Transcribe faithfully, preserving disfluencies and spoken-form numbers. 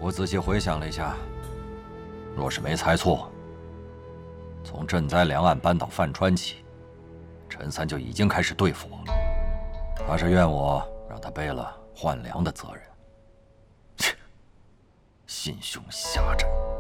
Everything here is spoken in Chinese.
我仔细回想了一下，若是没猜错，从赈灾两岸搬到泛川起，陈三就已经开始对付我了。他是怨我让他背了换粮的责任。切，心胸狭窄。